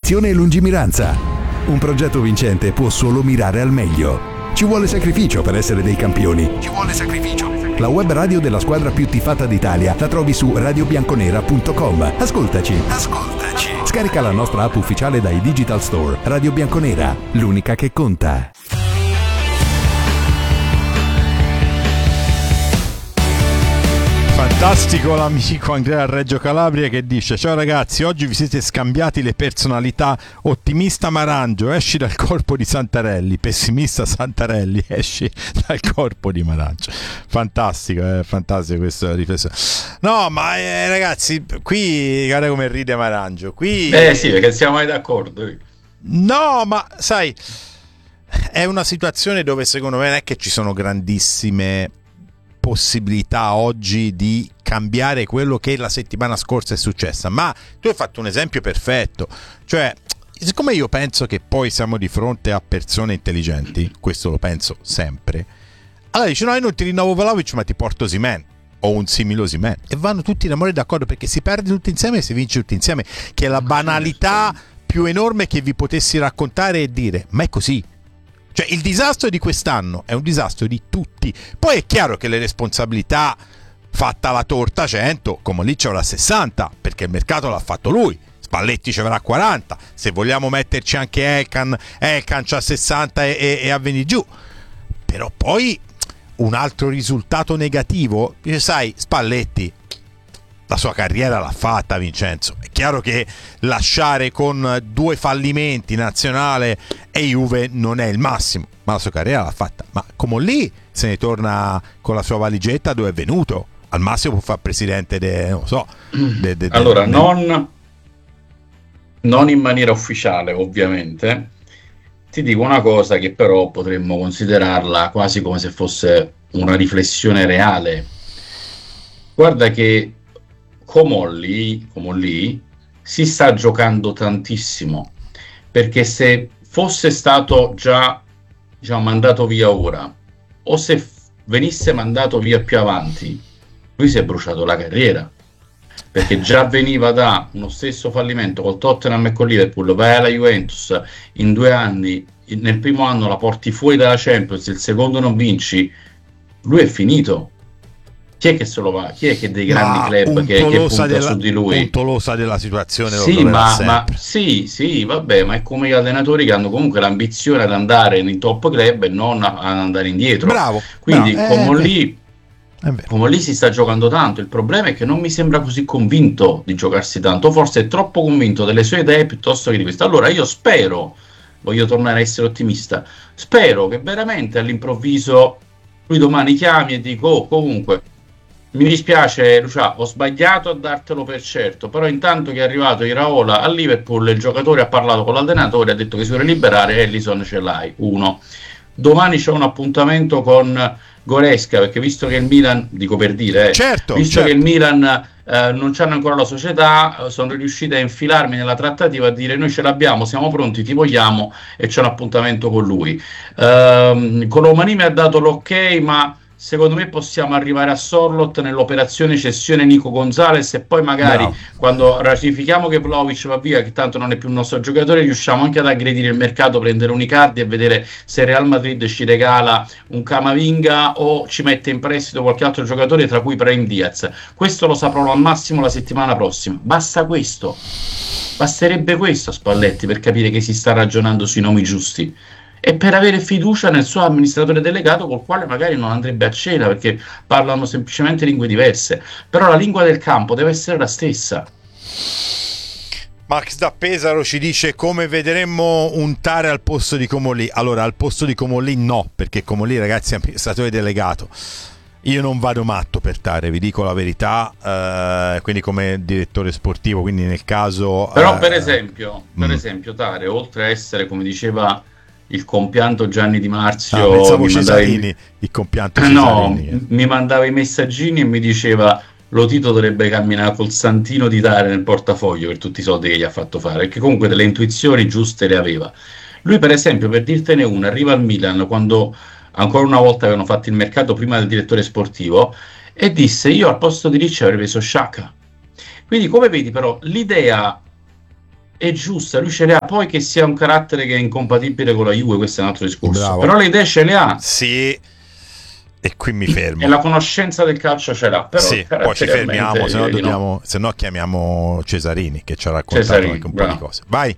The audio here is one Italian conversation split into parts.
dedizione e lungimiranza. Un progetto vincente può solo mirare al meglio. Ci vuole sacrificio per essere dei campioni. Ci vuole sacrificio. La web radio della squadra più tifata d'Italia la trovi su radiobianconera.com. Ascoltaci. Scarica la nostra app ufficiale dai digital store. Radio Bianconera, l'unica che conta. Fantastico l'amico Andrea Reggio Calabria che dice: ciao ragazzi, oggi vi siete scambiati le personalità. Ottimista Marangio, esci dal corpo di Santarelli. Pessimista Santarelli, esci dal corpo di Marangio. Fantastico, fantastico questa riflessione. No, ma ragazzi, qui guarda come ride Marangio. Qui sì, perché siamo mai d'accordo. No, ma sai, è una situazione dove secondo me non è che ci sono grandissime possibilità oggi di cambiare quello che la settimana scorsa è successa, ma tu hai fatto un esempio perfetto, cioè siccome io penso che poi siamo di fronte a persone intelligenti, questo lo penso sempre, allora dici no, io non ti rinnovo Vlahovic ma ti porto Osimhen o un simile Osimhen, e vanno tutti in amore d'accordo perché si perde tutti insieme e si vince tutti insieme, che è la banalità più enorme che vi potessi raccontare e dire ma è così. Cioè il disastro di quest'anno è un disastro di tutti. Poi è chiaro che le responsabilità, fatta la torta 100, come lì ci avrà 60 perché il mercato l'ha fatto lui, Spalletti ci avrà 40, se vogliamo metterci anche Elkan c'ha 60 e a venire giù. Però poi un altro risultato negativo, sai, Spalletti la sua carriera l'ha fatta, Vincenzo. È chiaro che lasciare con 2 fallimenti, Nazionale e Juve, non è il massimo, ma la sua carriera l'ha fatta. Ma come lì se ne torna con la sua valigetta dove è venuto, al massimo può fare presidente non so. Allora, non in maniera ufficiale, ovviamente. Ti dico una cosa che però potremmo considerarla quasi come se fosse una riflessione reale. Guarda che Comolli si sta giocando tantissimo, perché se fosse stato già, diciamo, mandato via ora, o se venisse mandato via più avanti, lui si è bruciato la carriera, perché già veniva da uno stesso fallimento col Tottenham e con Liverpool, vai alla Juventus in 2 anni, nel primo anno la porti fuori dalla Champions, il secondo non vinci, lui è finito. Chi è che se lo va? Chi è che dei grandi club che punta su di lui? Un Tolosa della situazione sì, ma sì, vabbè, ma è come gli allenatori che hanno comunque l'ambizione ad andare nei top club e non ad andare indietro. Bravo. Quindi come lì si sta giocando tanto. Il problema è che non mi sembra così convinto di giocarsi tanto, forse è troppo convinto delle sue idee piuttosto che di questo. Allora io spero, voglio tornare a essere ottimista, spero che veramente all'improvviso lui domani chiami e dico comunque mi dispiace Lucia, ho sbagliato a dartelo per certo, però intanto che è arrivato Iraola a Liverpool, il giocatore ha parlato con l'allenatore, ha detto che si vuole liberare e Ellison ce l'hai, 1. Domani c'è un appuntamento con Goretzka, perché visto che il Milan, dico per dire, certo. Che il Milan non c'hanno ancora la società, sono riusciti a infilarmi nella trattativa, a dire noi ce l'abbiamo, siamo pronti, ti vogliamo, e c'è un appuntamento con lui. Colomani mi ha dato l'ok, ma secondo me possiamo arrivare a Sorlot nell'operazione cessione Nico Gonzalez e poi magari quando ratifichiamo che Vlahovic va via, che tanto non è più un nostro giocatore, riusciamo anche ad aggredire il mercato, prendere un Icardi e vedere se Real Madrid ci regala un Camavinga o ci mette in prestito qualche altro giocatore, tra cui Brahim Diaz. Questo lo saprò al massimo la settimana prossima. Basta questo, basterebbe questo a Spalletti per capire che si sta ragionando sui nomi giusti e per avere fiducia nel suo amministratore delegato, col quale magari non andrebbe a cena perché parlano semplicemente lingue diverse, però la lingua del campo deve essere la stessa. Max da Pesaro ci dice come vedremo un Tare al posto di Comolli. Allora, al posto di Comolli no, perché Comolli, ragazzi, è amministratore delegato. Io non vado matto per Tare, vi dico la verità, quindi come direttore sportivo, quindi nel caso... Però per esempio Tare, oltre a essere, come diceva il compianto Gianni Di Marzio, pensavo Cesarini, il compianto Cesarini. Mi mandava i messaggini e mi diceva Lotito dovrebbe camminare col santino di Tare nel portafoglio per tutti i soldi che gli ha fatto fare, perché comunque delle intuizioni giuste le aveva. Lui, per esempio, per dirtene una, arriva al Milan quando ancora una volta avevano fatto il mercato prima del direttore sportivo e disse io al posto di Ricci avrei preso Sciacca. Quindi, come vedi, però l'idea è giusta, lui ce le ha, poi che sia un carattere che è incompatibile con la Juve, questo è un altro discorso. Bravo. Però le idee ce le ha. Sì, e qui mi fermo. E la conoscenza del calcio ce l'ha. Però sì, poi ci fermiamo, se no chiamiamo Cesarini che ci ha raccontato anche un po' di cose. Vai.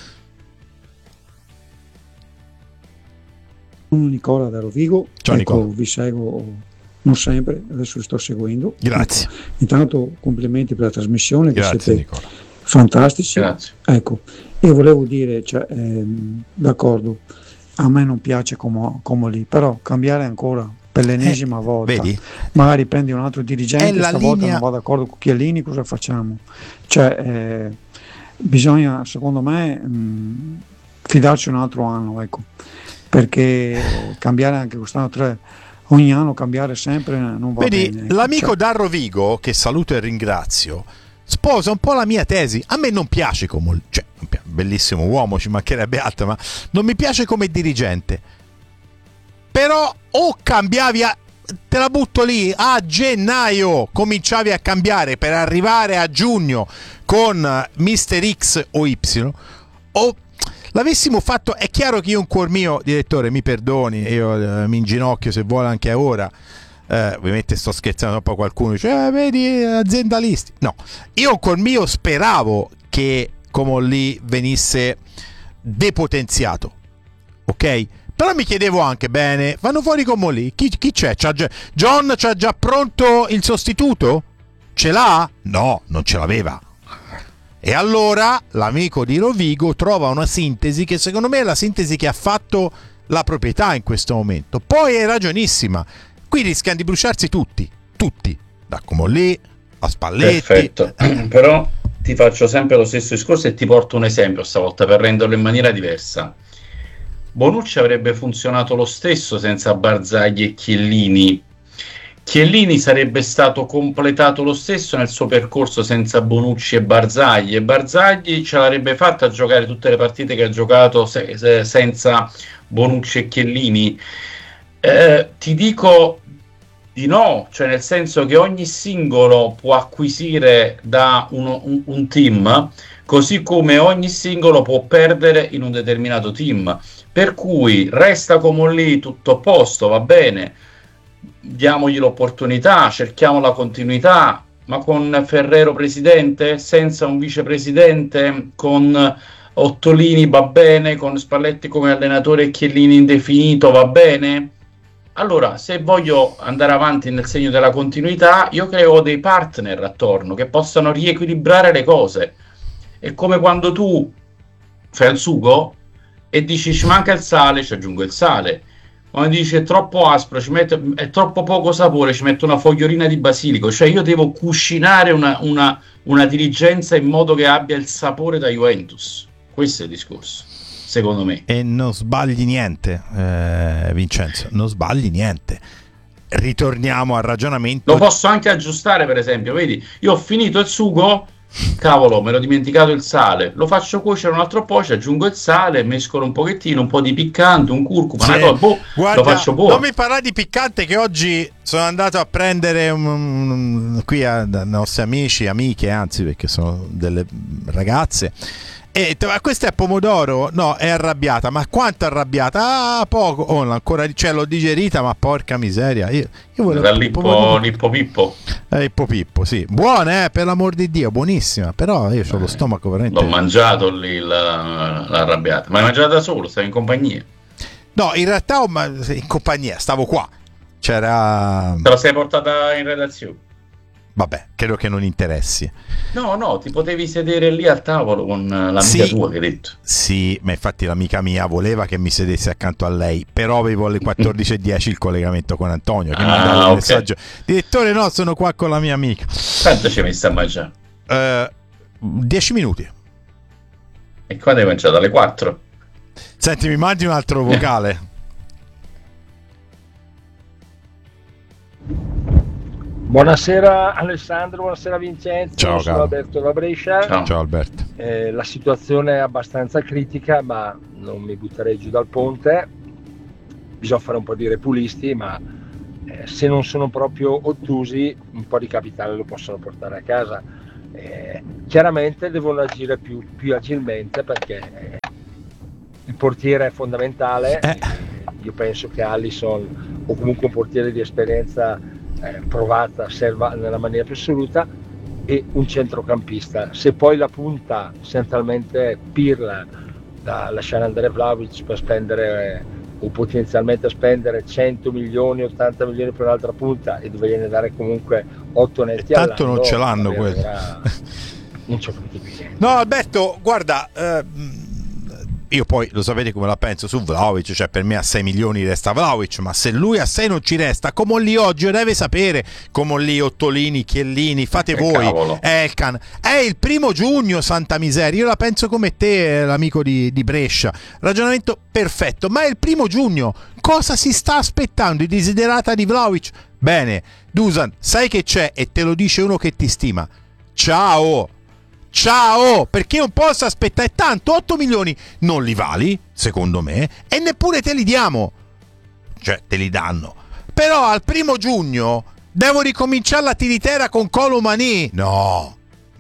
Nicola da Rovigo. Ciao Nicola. Vi seguo non sempre, adesso vi sto seguendo. Grazie. Intanto complimenti per la trasmissione. Grazie, che siete Nicola. Fantastici. Grazie. Ecco, io volevo dire, d'accordo, a me non piace come lì, però cambiare ancora per l'ennesima volta, vedi? Magari prendi un altro dirigente, stavolta linea... non va d'accordo con Chiellini, cosa facciamo? Bisogna, secondo me, fidarci un altro anno, ecco, perché cambiare anche quest'anno ogni anno cambiare sempre non va bene. Ecco. L'amico Darro Vigo, che saluto e ringrazio, sposa un po' la mia tesi. A me non piace come, bellissimo uomo, ci mancherebbe altro, ma non mi piace come dirigente. Però o cambiavi te la butto lì, a gennaio cominciavi a cambiare per arrivare a giugno con Mister X o Y, o l'avessimo fatto. È chiaro che io, un cuor mio, direttore, mi perdoni, io mi inginocchio se vuole anche ora. Ovviamente sto scherzando, un po' qualcuno dice vedi, aziendalisti. No, io col mio speravo che come lì venisse depotenziato, ok? Però mi chiedevo anche, bene, vanno fuori come lì, chi c'è? John c'ha già pronto il sostituto? Ce l'ha? No, non ce l'aveva. E allora l'amico di Rovigo trova una sintesi che secondo me è la sintesi che ha fatto la proprietà in questo momento. Poi è ragionissima. Qui rischiano di bruciarsi tutti, da Comolli a Spalletti. Perfetto, però ti faccio sempre lo stesso discorso e ti porto un esempio stavolta per renderlo in maniera diversa. Bonucci avrebbe funzionato lo stesso senza Barzagli e Chiellini. Chiellini sarebbe stato completato lo stesso nel suo percorso senza Bonucci e Barzagli ce l'avrebbe fatta a giocare tutte le partite che ha giocato senza Bonucci e Chiellini. Ti dico di no, cioè nel senso che ogni singolo può acquisire da un team, così come ogni singolo può perdere in un determinato team, per cui resta come lì, tutto a posto, va bene, diamogli l'opportunità, cerchiamo la continuità, ma con Ferrero presidente, senza un vicepresidente, con Ottolini va bene, con Spalletti come allenatore e Chiellini indefinito va bene. Allora, se voglio andare avanti nel segno della continuità, io creo dei partner attorno che possano riequilibrare le cose. È come quando tu fai il sugo e dici ci manca il sale, ci aggiungo il sale. Quando dici è troppo aspro, è troppo poco sapore, ci metto una fogliolina di basilico. Cioè io devo cucinare una dirigenza in modo che abbia il sapore da Juventus. Questo è il discorso, secondo me. E non sbagli niente, Vincenzo, non sbagli niente. Ritorniamo al ragionamento. Lo posso anche aggiustare, per esempio, vedi, io ho finito il sugo, cavolo, me l'ho dimenticato il sale, lo faccio cuocere un altro po', ci aggiungo il sale, mescolo un pochettino, un po' di piccante, un curcuma, sì. una cosa, Guarda, lo faccio buono. Non mi parlare di piccante, che oggi sono andato a prendere qui da nostri amici, amiche, anzi, perché sono delle ragazze. E questa è pomodoro? No, è arrabbiata. Ma quanto arrabbiata? Poco. Oh, ancora, cioè l'ho digerita, ma porca miseria. Io volevo Lippo Pippo. Lippo Pippo, sì. Buona, per l'amor di Dio, buonissima. Però io ho lo stomaco veramente. L'ho mangiato lì l'arrabbiata. Ma l'hai mangiata da solo? Stai in compagnia? No, in realtà in compagnia, stavo qua. C'era. Te la sei portata in redazione? Vabbè, credo che non interessi. No, ti potevi sedere lì al tavolo con l'amica tua, che hai detto. Sì, ma infatti l'amica mia voleva che mi sedessi accanto a lei, però avevo alle 14:10 il collegamento con Antonio, che mi mandava un messaggio. Direttore, no, sono qua con la mia amica. Quanto ci hai messo a mangiare? 10 minuti. E quando hai mangiato? Alle 4? Senti, mi mandi un altro vocale? Buonasera Alessandro, buonasera Vincenzo. Ciao, sono Alberto da Brescia. Ciao Alberto. La situazione è abbastanza critica, ma non mi butterei giù dal ponte. Bisogna fare un po' di repulisti, ma se non sono proprio ottusi, un po' di capitale lo possono portare a casa. Chiaramente devono agire più agilmente, perché il portiere è fondamentale. Io penso che Alisson, o comunque un portiere di esperienza provata, serva nella maniera più assoluta, e un centrocampista. Se poi la punta centralmente Pirla, da lasciare andare Vlahovic per spendere o potenzialmente spendere 100 milioni, 80 milioni per un'altra punta, e dovergliene dare comunque 8 netti all'anno, tanto non ce l'hanno quelli. Non c'è più niente. No, Alberto, guarda, io poi lo sapete come la penso su Vlahovic, cioè per me a 6 milioni resta Vlahovic, ma se lui a 6 non ci resta, come lì oggi deve sapere, come lì Ottolini, Chiellini, fate voi, Elkan, è il 1 giugno, santa miseria, io la penso come te, l'amico di Brescia, ragionamento perfetto, ma è il 1 giugno, cosa si sta aspettando? I desiderata di Vlahovic? Bene, Dusan, sai che c'è, e te lo dice uno che ti stima, ciao, perché non posso aspettare tanto. 8 milioni non li vali, secondo me, e neppure te li diamo, cioè te li danno, però al 1 giugno devo ricominciare la tiritera con Colomani, no,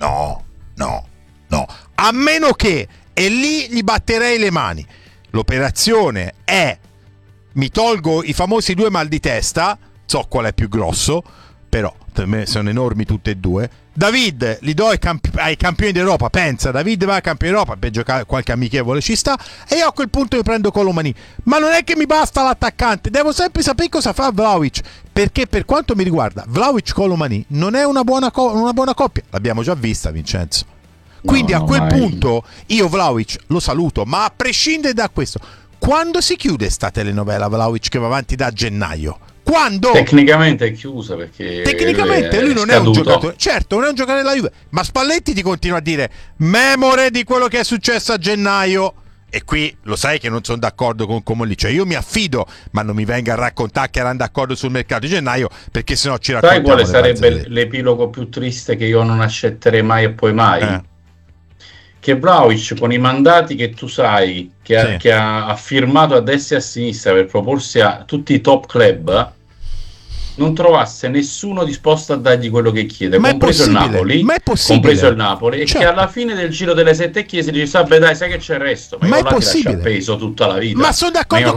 a meno che, e lì gli batterei le mani, l'operazione è, mi tolgo i famosi 2 mal di testa, so qual è più grosso, però per me sono enormi tutte e due. David li do ai campioni d'Europa, pensa, David va ai campioni d'Europa per giocare qualche amichevole, ci sta, e io a quel punto mi prendo Colomani, ma non è che mi basta l'attaccante, devo sempre sapere cosa fa Vlahovic, perché per quanto mi riguarda Vlahovic-Colomani non è una buona coppia, l'abbiamo già vista, Vincenzo, quindi a quel punto io Vlahovic lo saluto, ma a prescindere da questo, quando si chiude sta telenovela Vlahovic che va avanti da gennaio? Quando? Tecnicamente è chiusa, perché tecnicamente lui non è un giocatore, certo non è un giocatore della Juve, ma Spalletti ti continua a dire memore di quello che è successo a gennaio, e qui lo sai che non sono d'accordo con Comolli, cioè io mi affido, ma non mi venga a raccontare che erano d'accordo sul mercato di gennaio, perché sennò ci raccontiamo. Sai quale sarebbe l'epilogo più triste che io non accetterei mai e poi mai? Che Vlahovic, con i mandati che tu sai che ha firmato a destra e a sinistra per proporsi a tutti i top club, non trovasse nessuno disposto a dargli quello che chiede, compreso il Napoli, e che alla fine del giro delle 7 chiese dice vabbè dai, sai che c'è il resto, ma io là ti lascio appeso tutta la vita, ma sono d'accordo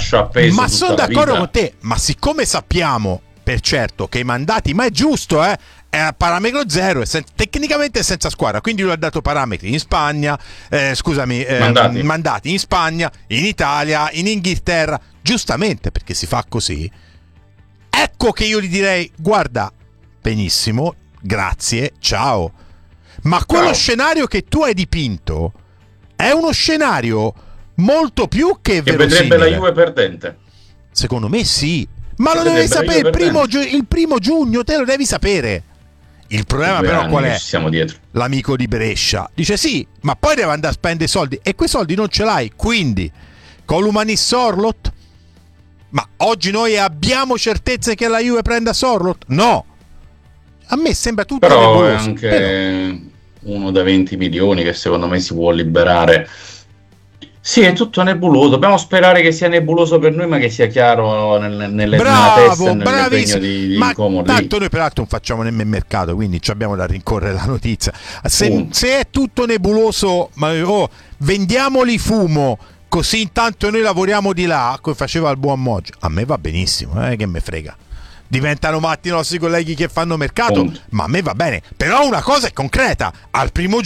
con te, ma siccome sappiamo per certo che i mandati, ma è giusto, è a parametro zero, tecnicamente è senza squadra, quindi lui ha dato parametri in Spagna, mandati in Spagna, in Italia, in Inghilterra, giustamente, perché si fa così. Ecco che io gli direi guarda, benissimo, grazie, ciao, ma quello scenario che tu hai dipinto è uno scenario molto più che verosimile. Vedrebbe la Juve perdente, secondo me sì, ma lo devi sapere il 1 giugno, te lo devi sapere. Il problema però qual è? Siamo dietro. L'amico di Brescia dice sì, ma poi deve andare a spendere soldi, e quei soldi non ce l'hai, quindi Colomani Sorloth, ma oggi noi abbiamo certezze che la Juve prenda Sorloth? No, a me sembra tutto però nebuloso. È anche uno da 20 milioni che secondo me si può liberare. Sì, è tutto nebuloso, dobbiamo sperare che sia nebuloso per noi, ma che sia chiaro nella testa e nell'impegno di Comolli. Tanto noi peraltro non facciamo nemmeno mercato, quindi ci abbiamo da rincorrere la notizia. Se è tutto nebuloso, vendiamoli fumo, così intanto noi lavoriamo di là, come faceva il buon Moggi, a me va benissimo, che me frega. Diventano matti i nostri colleghi che fanno mercato, ma a me va bene. Però una cosa è concreta, al 1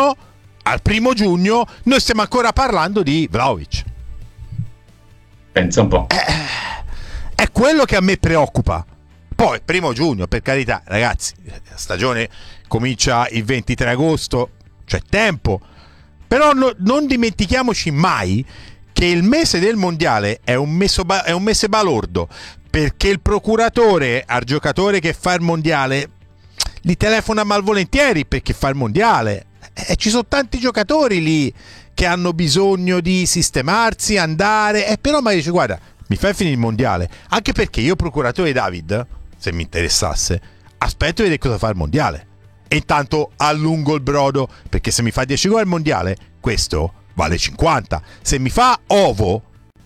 giugno noi stiamo ancora parlando di Vlahovic. Pensa un po'. È quello che a me preoccupa. Poi 1 giugno, per carità, ragazzi, la stagione comincia il 23 agosto, c'è tempo. Però non dimentichiamoci mai che il mese del mondiale è un mese balordo, perché il procuratore al giocatore che fa il mondiale li telefona malvolentieri perché fa il mondiale. Ci sono tanti giocatori lì che hanno bisogno di sistemarsi, andare, però magari dice guarda, mi fai finire il mondiale, anche perché io procuratore David, se mi interessasse, aspetto di vedere cosa fa il mondiale e intanto allungo il brodo, perché se mi fa 10 gol al mondiale questo vale 50, se mi fa ovo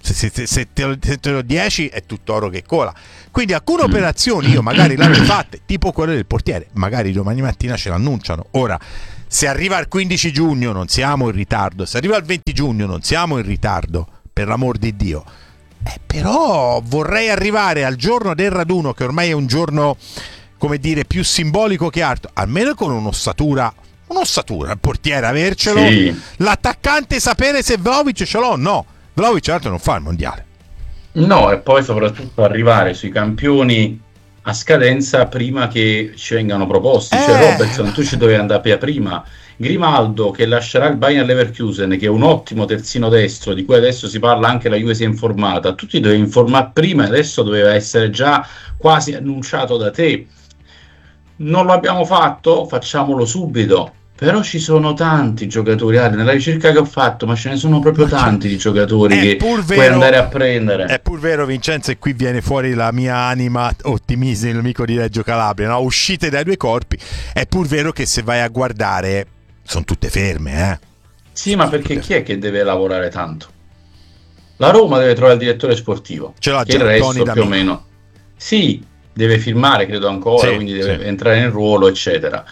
Se te lo 10 è tutto oro che cola. Quindi alcune operazioni io magari le avrei fatte, tipo quelle del portiere, magari domani mattina ce l'annunciano. Ora, se arriva il 15 giugno non siamo in ritardo, se arriva il 20 giugno non siamo in ritardo, per l'amor di Dio. Però vorrei arrivare al giorno del raduno, che ormai è un giorno, come dire, più simbolico che altro, almeno con un'ossatura, il portiere avercelo, sì. L'attaccante sapere se Vlahovic ce l'ho o no. Vlahovic certo non fa il mondiale. No, e poi soprattutto arrivare sui campioni a scadenza prima che ci vengano proposti. Cioè Robertson, tu ci dovevi andare prima. Grimaldo, che lascerà il Bayer Leverkusen, che è un ottimo terzino destro, di cui adesso si parla, anche la Juve si è informata, tu ti dovevi informare prima, adesso doveva essere già quasi annunciato da te. Non l'abbiamo fatto? Facciamolo subito. Però ci sono tanti giocatori, nella ricerca che ho fatto, ma ce ne sono proprio tanti di giocatori che puoi andare a prendere. È pur vero, Vincenzo, e qui viene fuori la mia anima ottimista, l'amico di Reggio Calabria, no? Uscite dai due corpi. È pur vero che se vai a guardare sono tutte ferme, Sì, ma perché chi è che deve lavorare tanto? La Roma deve trovare il direttore sportivo, ce l'ha che già, il resto più o meno. Sì, deve firmare, credo ancora, sì, quindi deve entrare nel ruolo, eccetera.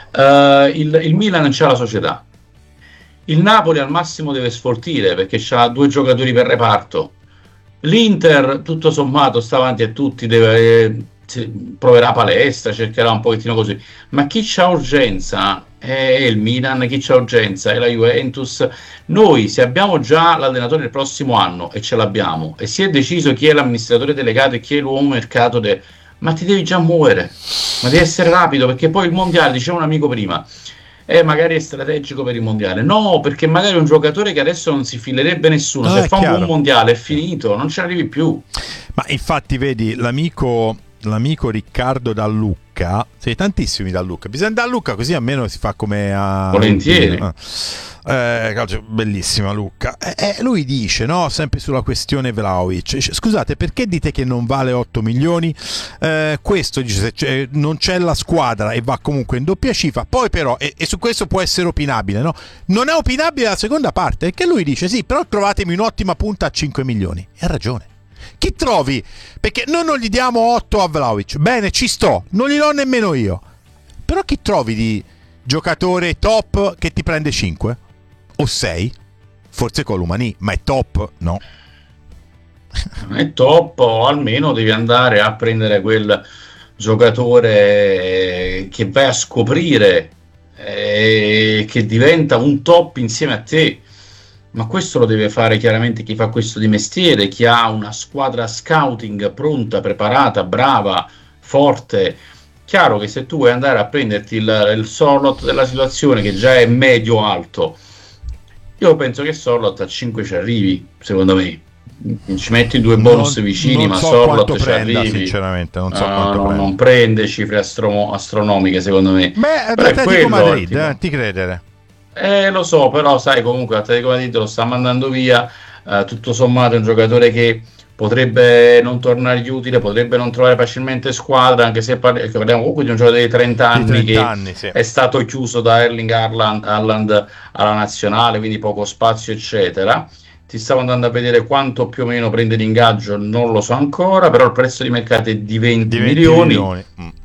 Il Milan c'ha la società, il Napoli al massimo deve sfoltire perché c'ha 2 giocatori per reparto, l'Inter tutto sommato sta avanti a tutti, proverà palestra, cercherà un pochettino così, ma chi c'ha urgenza è il Milan, chi c'ha urgenza è la Juventus. Noi, se abbiamo già l'allenatore il prossimo anno, e ce l'abbiamo, e si è deciso chi è l'amministratore delegato e chi è l'uomo mercato ma ti devi già muovere, ma devi essere rapido, perché poi il mondiale, diceva un amico prima, magari è strategico per il mondiale. No, perché magari un giocatore che adesso non si filerebbe nessuno, se fa un buon mondiale è finito, non ci arrivi più. Ma infatti vedi, l'amico Riccardo da Lucca, sei tantissimi da Lucca, bisogna andare a Lucca così almeno si fa come a... Volentieri. Bellissima Lucca. Lui dice, no, sempre sulla questione Vlahovic, scusate, perché dite che non vale 8 milioni? Questo dice, non c'è la squadra e va comunque in doppia cifra. Poi però, e su questo può essere opinabile, no? Non è opinabile la seconda parte, perché lui dice sì, però trovatemi un'ottima punta a 5 milioni. E ha ragione. Chi trovi? Perché noi non gli diamo 8 a Vlahovic, bene, ci sto, non gli do nemmeno io. Però chi trovi di giocatore top che ti prende 5 o 6? Forse Colomani, ma è top? No. È top, o almeno devi andare a prendere quel giocatore che vai a scoprire, che diventa un top insieme a te. Ma questo lo deve fare chiaramente chi fa questo di mestiere, chi ha una squadra scouting pronta, preparata, brava, forte. Chiaro che se tu vuoi andare a prenderti il Sorlot della situazione, che già è medio-alto, io penso che Sorlot a 5 ci arrivi, secondo me. Ci metti 2 bonus vicini, ma Sorlot ci arrivi. Sinceramente, non so quanto prenda. Non prende cifre astronomiche, secondo me. Beh, l'Atletico Madrid, ti credere. Lo so, però sai, comunque l'Atletico Madrid lo sta mandando via, tutto sommato è un giocatore che potrebbe non tornargli utile, potrebbe non trovare facilmente squadra, anche se parliamo comunque di un giocatore di 30 anni sì. È stato chiuso da Erling Haaland alla nazionale, quindi poco spazio eccetera. Ti stavo andando a vedere quanto più o meno prende l'ingaggio, non lo so ancora, però il prezzo di mercato è di 20 milioni.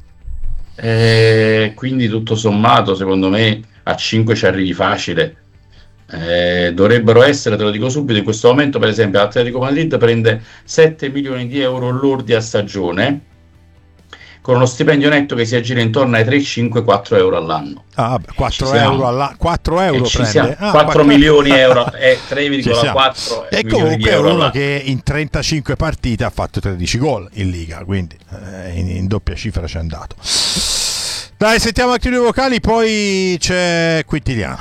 Quindi tutto sommato secondo me a 5 ci arrivi facile. Dovrebbero essere, te lo dico subito, in questo momento per esempio l'Atletico Madrid prende 7 milioni di euro lordi a stagione, con uno stipendio netto che si aggira intorno ai 3-5-4 euro all'anno. 4 euro all'anno, 4 euro prende? 4 milioni di euro, 3,4 e comunque è uno che in 35 partite ha fatto 13 gol in Liga, quindi in doppia cifra c'è andato. Dai, sentiamo anche i due vocali, poi c'è Quintiliano.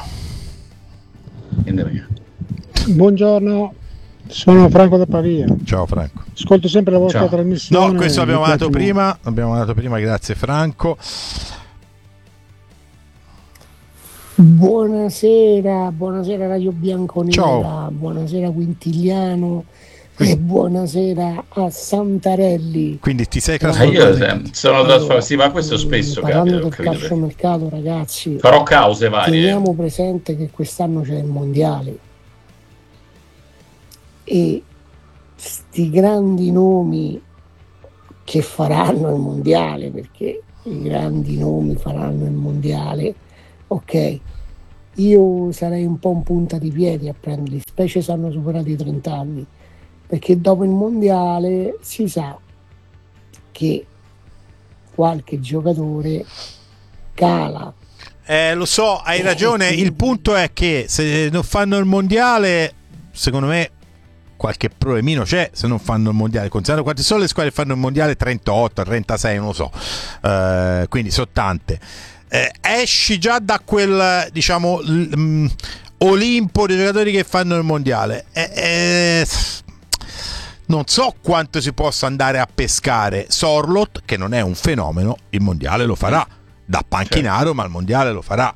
Buongiorno, sono Franco da Pavia. Ciao Franco. Ascolto sempre la vostra trasmissione. No, questo l'abbiamo dato prima, grazie Franco. Buonasera Radio Bianconera. Ciao. Buonasera Quintiliano. E buonasera a Santarelli. Quindi ti sei trasformato? Sì, ma questo spesso parlando del calciomercato, ragazzi, farò cause varie. Teniamo presente che quest'anno c'è il mondiale e sti grandi nomi che faranno il mondiale, perché i grandi nomi faranno il mondiale, ok, io sarei un po' in punta di piedi a prenderli, specie se hanno superato i 30 anni, perché dopo il mondiale si sa che qualche giocatore cala. Lo so, hai ragione. Il punto è che se non fanno il mondiale, secondo me qualche problemino c'è. Se non fanno il mondiale, considerando quante sono le squadre che fanno il mondiale, 38, 36, non lo so, quindi sono tante. Esci già da quel, diciamo, Olimpo dei giocatori che fanno il mondiale. Non so quanto si possa andare a pescare. Sorloth, che non è un fenomeno, il mondiale lo farà da panchinaro, ma il mondiale lo farà.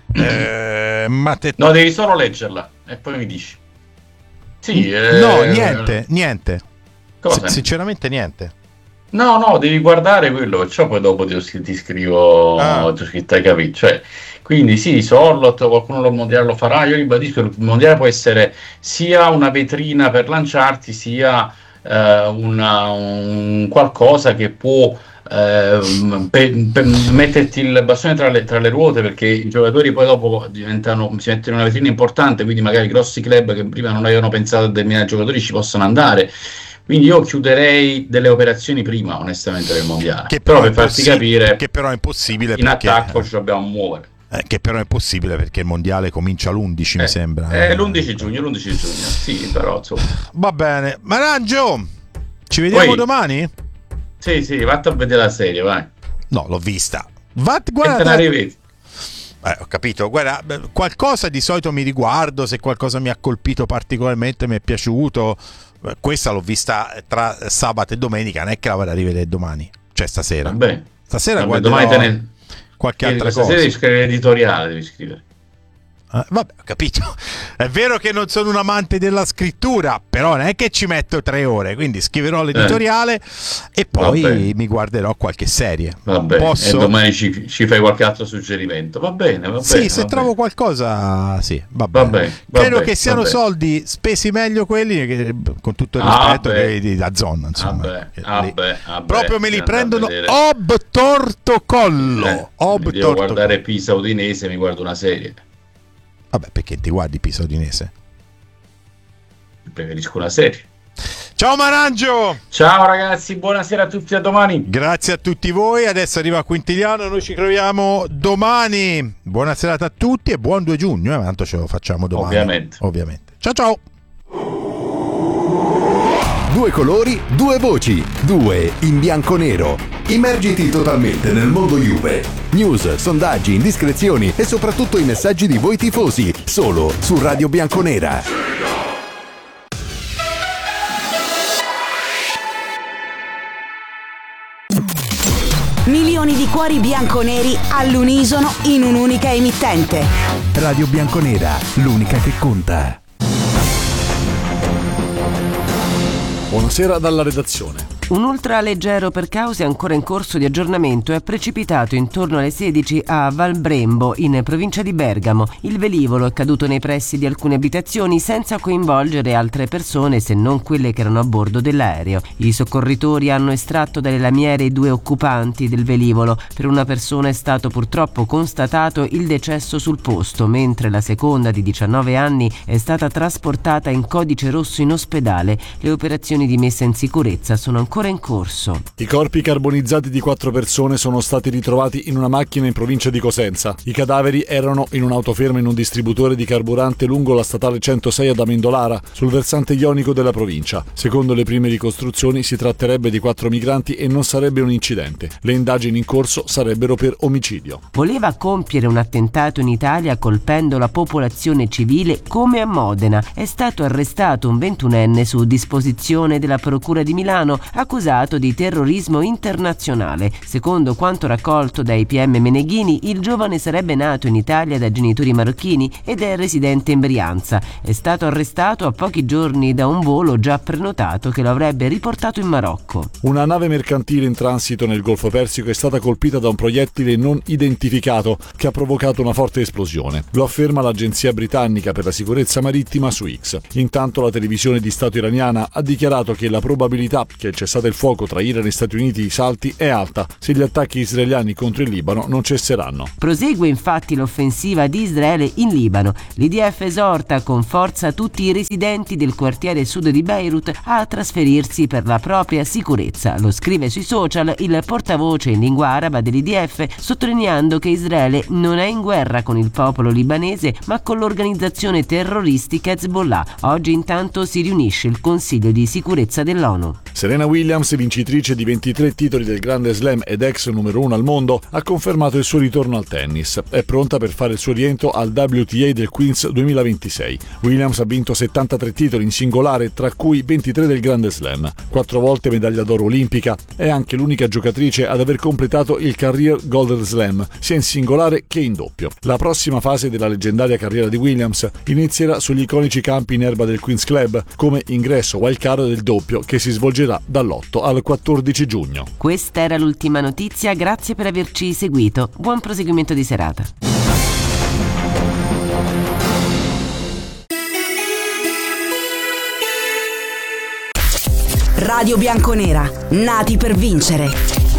No, devi solo leggerla e poi mi dici. Sì, no, niente. Sinceramente niente. No, devi guardare quello, perciò poi dopo ti scrivo, ti ho scritto, hai capito? Cioè, quindi sì, Sorloth, qualcuno il mondiale lo farà. Io ribadisco che il mondiale può essere sia una vetrina per lanciarti, sia un qualcosa che può per metterti il bastone tra le ruote, perché i giocatori poi dopo si mettono in una vetrina importante, quindi magari grossi club che prima non avevano pensato a determinati giocatori ci possono andare. Quindi io chiuderei delle operazioni prima, onestamente, del mondiale. Che però per farti capire che però è impossibile, in perché, attacco ci dobbiamo muovere. Che però è impossibile perché il mondiale comincia l'11, mi sembra. L'11 giugno, sì, però insomma. Va bene. Marangio, ci vediamo domani? Sì, vatti a vedere la serie, vai. No, l'ho vista. Guarda, ho capito. Guarda, qualcosa di solito mi riguardo, se qualcosa mi ha colpito particolarmente, mi è piaciuto. Questa l'ho vista tra sabato e domenica, non è che la vado a rivedere domani, cioè stasera. Stasera guarderò qualche altra cosa. Stasera devi scrivere l'editoriale, devi scrivere. Vabbè, ho capito. È vero che non sono un amante della scrittura, però non è che ci metto 3 ore, quindi scriverò l'editoriale e poi mi guarderò qualche serie. E domani ci fai qualche altro suggerimento. Va bene. Sì, se trovo qualcosa, sì, va bene. Credo che siano soldi spesi meglio quelli che, con tutto il rispetto, che da zona, insomma. Proprio me li prendono ob torto collo. Devo guardare Pisa Udinese, mi guardo una serie. Vabbè, perché ti guardi Pisa Udinese? Preferisco una serie. Ciao Marangio! Ciao ragazzi, buonasera a tutti, a domani. Grazie a tutti voi, adesso arriva Quintiliano, noi ci troviamo domani. Buona serata a tutti e buon 2 giugno, tanto ce lo facciamo domani. Ovviamente. Ciao. 2 colori, 2 voci, 2 in bianco-nero. Immergiti totalmente nel mondo Juve. News, sondaggi, indiscrezioni e soprattutto i messaggi di voi tifosi, solo su Radio Bianconera. Milioni di cuori bianconeri all'unisono in un'unica emittente. Radio Bianconera, l'unica che conta. Buonasera dalla redazione. Un ultraleggero per cause ancora in corso di aggiornamento è precipitato intorno alle 16 a Valbrembo, in provincia di Bergamo. Il velivolo è caduto nei pressi di alcune abitazioni senza coinvolgere altre persone se non quelle che erano a bordo dell'aereo. I soccorritori hanno estratto dalle lamiere i 2 occupanti del velivolo. Per una persona è stato purtroppo constatato il decesso sul posto, mentre la seconda, di 19 anni, è stata trasportata in codice rosso in ospedale. Le operazioni di messa in sicurezza sono ancora in corso. I corpi carbonizzati di 4 persone sono stati ritrovati in una macchina in provincia di Cosenza. I cadaveri erano in un'autoferma in un distributore di carburante lungo la statale 106 ad Amendolara, sul versante ionico della provincia. Secondo le prime ricostruzioni si tratterebbe di 4 migranti e non sarebbe un incidente. Le indagini in corso sarebbero per omicidio. Voleva compiere un attentato in Italia colpendo la popolazione civile come a Modena. È stato arrestato un 21enne su disposizione della Procura di Milano, accusato di terrorismo internazionale. Secondo quanto raccolto dai PM Meneghini, il giovane sarebbe nato in Italia da genitori marocchini ed è residente in Brianza. È stato arrestato a pochi giorni da un volo già prenotato che lo avrebbe riportato in Marocco. Una nave mercantile in transito nel Golfo Persico è stata colpita da un proiettile non identificato che ha provocato una forte esplosione. Lo afferma l'agenzia britannica per la sicurezza marittima su X. Intanto la televisione di Stato iraniana ha dichiarato che la probabilità che il cessate il fuoco tra Iran e Stati Uniti salti è alta se gli attacchi israeliani contro il Libano non cesseranno. Prosegue infatti l'offensiva di Israele in Libano. L'IDF esorta con forza tutti i residenti del quartiere sud di Beirut a trasferirsi per la propria sicurezza. Lo scrive sui social il portavoce in lingua araba dell'IDF, sottolineando che Israele non è in guerra con il popolo libanese ma con l'organizzazione terroristica Hezbollah. Oggi intanto si riunisce il Consiglio di sicurezza dell'ONU. Serena Williams, vincitrice di 23 titoli del Grande Slam ed ex numero 1 al mondo, ha confermato il suo ritorno al tennis. È pronta per fare il suo rientro al WTA del Queens 2026. Williams ha vinto 73 titoli in singolare, tra cui 23 del Grande Slam. 4 volte medaglia d'oro olimpica, è anche l'unica giocatrice ad aver completato il Career Golden Slam, sia in singolare che in doppio. La prossima fase della leggendaria carriera di Williams inizierà sugli iconici campi in erba del Queen's Club, come ingresso wildcard del doppio che si svolgerà dall'8 al 14 giugno. Questa era l'ultima notizia, grazie per averci seguito. Buon proseguimento di serata. Radio Bianconera, nati per vincere.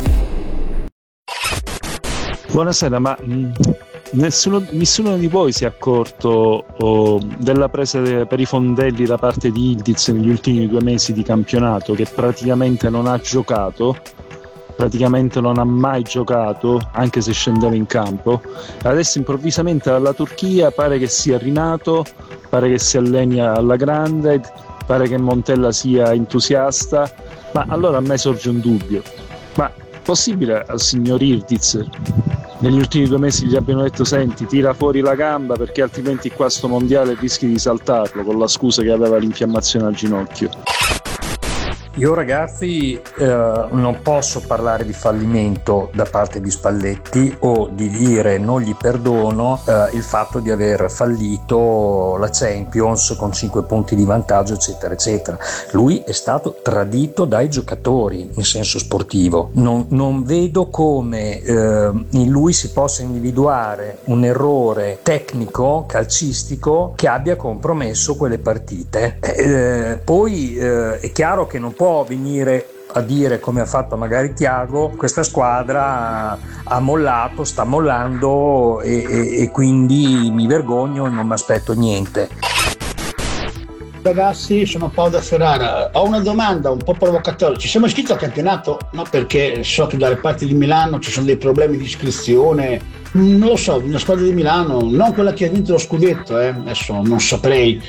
Buonasera, ma nessuno di voi si è accorto della presa per i fondelli da parte di Ildiz negli ultimi 2 mesi di campionato, che praticamente non ha giocato, praticamente non ha mai giocato, anche se scendeva in campo. Adesso improvvisamente dalla Turchia pare che sia rinato, pare che si alleni alla grande, pare che Montella sia entusiasta, ma allora a me sorge un dubbio: ma possibile al signor Ildiz negli ultimi 2 mesi gli abbiano detto senti, tira fuori la gamba perché altrimenti qua sto mondiale rischi di saltarlo, con la scusa che aveva l'infiammazione al ginocchio? Io ragazzi non posso parlare di fallimento da parte di Spalletti o di dire non gli perdono il fatto di aver fallito la Champions con 5 punti di vantaggio eccetera eccetera. Lui è stato tradito dai giocatori in senso sportivo. Non vedo come in lui si possa individuare un errore tecnico calcistico che abbia compromesso quelle partite. Poi è chiaro che non può venire a dire, come ha fatto magari Thiago, questa squadra ha mollato, sta mollando e quindi mi vergogno e non mi aspetto niente. Ragazzi, sono Paolo da Ferrara. Ho una domanda un po' provocatoria. Ci siamo iscritti al campionato? No, perché so che dalle parti di Milano ci sono dei problemi di iscrizione. Non lo so, una squadra di Milano, non quella che ha vinto lo scudetto, adesso non saprei.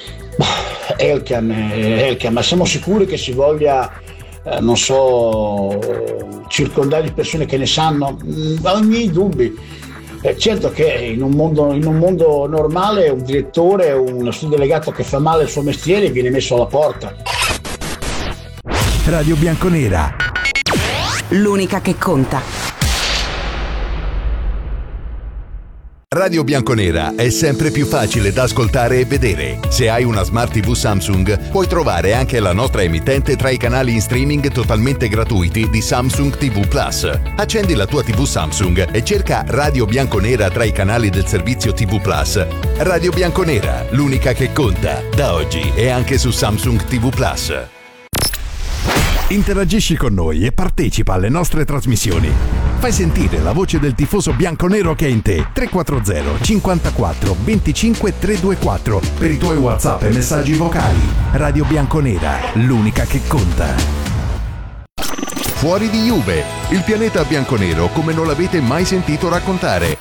Elkan, ma siamo sicuri che si voglia, non so, circondare di persone che ne sanno? Ho i miei dubbi. Certo che in un mondo normale un direttore o uno studio delegato che fa male il suo mestiere viene messo alla porta. Radio Bianconera, l'unica che conta. Radio Bianconera è sempre più facile da ascoltare e vedere. Se hai una Smart TV Samsung, puoi trovare anche la nostra emittente tra i canali in streaming totalmente gratuiti di Samsung TV Plus. Accendi la tua TV Samsung e cerca Radio Bianconera tra i canali del servizio TV Plus. Radio Bianconera, l'unica che conta. Da oggi è anche su Samsung TV Plus. Interagisci con noi e partecipa alle nostre trasmissioni. Fai sentire la voce del tifoso bianconero che è in te. 340 54 25 324 per i tuoi WhatsApp e messaggi vocali. Radio Bianconera, l'unica che conta. Fuori di Juve, il pianeta bianconero come non l'avete mai sentito raccontare.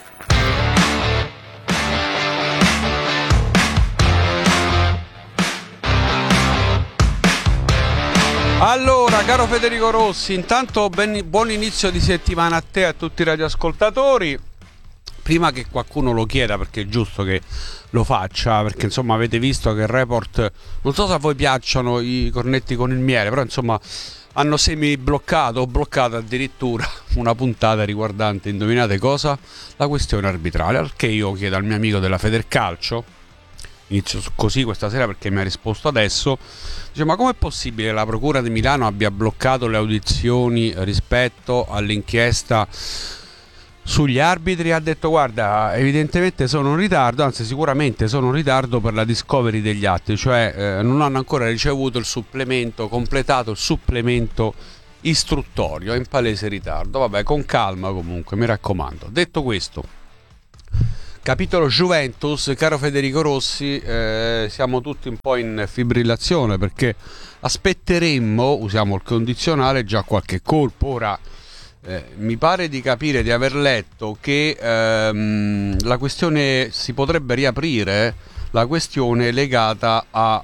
Allora, caro Federico Rossi, intanto buon inizio di settimana a te e a tutti i radioascoltatori. Prima che qualcuno lo chieda, perché è giusto che lo faccia, perché insomma avete visto che il report, non so se a voi piacciono i cornetti con il miele, però insomma hanno semi bloccato o bloccato addirittura una puntata riguardante, indovinate cosa? La questione arbitrale, al che io chiedo al mio amico della Federcalcio, inizio così questa sera perché mi ha risposto adesso, dice: ma com'è possibile che la Procura di Milano abbia bloccato le audizioni rispetto all'inchiesta sugli arbitri? Ha detto: guarda, evidentemente sono in ritardo, anzi sicuramente sono in ritardo per la discovery degli atti, cioè non hanno ancora ricevuto il supplemento, completato il supplemento istruttorio, è in palese ritardo. Vabbè, con calma comunque, mi raccomando. Detto questo, capitolo Juventus, caro Federico Rossi, siamo tutti un po' in fibrillazione perché aspetteremmo, usiamo il condizionale, già qualche colpo. Ora mi pare di capire, di aver letto che la questione si potrebbe riaprire, la questione legata a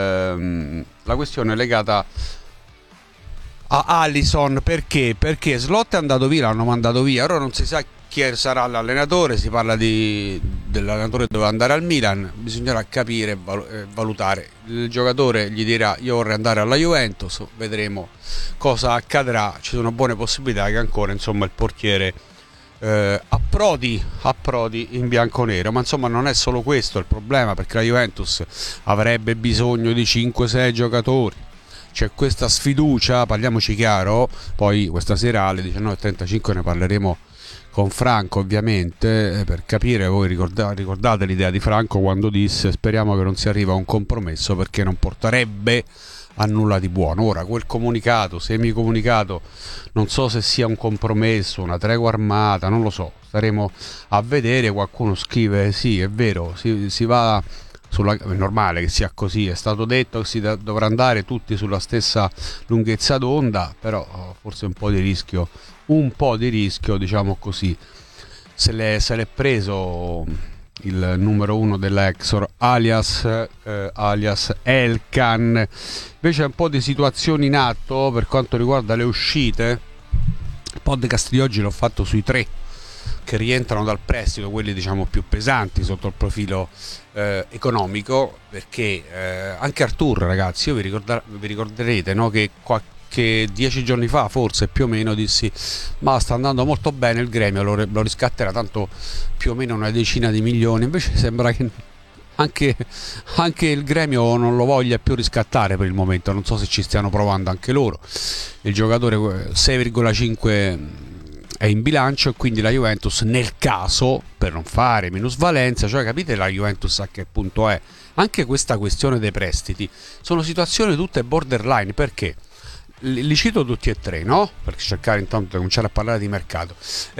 Alisson. Perché Slot è andato via, l'hanno mandato via, ora non si sa chi sarà l'allenatore, si parla dell'allenatore che doveva andare al Milan, bisognerà capire e valutare. Il giocatore gli dirà: io vorrei andare alla Juventus, vedremo cosa accadrà. Ci sono buone possibilità che ancora, insomma, il portiere approdi in bianconero, ma insomma non è solo questo il problema, perché la Juventus avrebbe bisogno di 5-6 giocatori. C'è questa sfiducia, parliamoci chiaro, poi questa sera alle 19:35 ne parleremo con Franco, ovviamente, per capire. Voi ricordate l'idea di Franco quando disse: speriamo che non si arriva a un compromesso perché non porterebbe a nulla di buono. Ora, quel comunicato, semicomunicato, non so se sia un compromesso, una tregua armata, non lo so, staremo a vedere. Qualcuno scrive: sì, è vero, si va è normale che sia così, è stato detto che si dovrà andare tutti sulla stessa lunghezza d'onda, però forse un po' di rischio, diciamo così, se l'è preso il numero 1 della Exor, alias Elkan. Invece un po' di situazioni in atto per quanto riguarda le uscite. Il podcast di oggi l'ho fatto sui 3 che rientrano dal prestito, quelli diciamo più pesanti sotto il profilo economico, perché anche Artur, ragazzi, vi ricorderete, no, che 10 giorni fa, forse più o meno, dissi: ma sta andando molto bene il Gremio, lo riscatterà, tanto più o meno una decina di milioni. Invece sembra che anche il Gremio non lo voglia più riscattare per il momento, non so se ci stiano provando anche loro. Il giocatore 6,5 è in bilancio, e quindi la Juventus, nel caso, per non fare minusvalenza, cioè capite la Juventus a che punto è? Anche questa questione dei prestiti sono situazioni tutte borderline, perché li cito tutti e 3, no? Per cercare intanto di cominciare a parlare di mercato.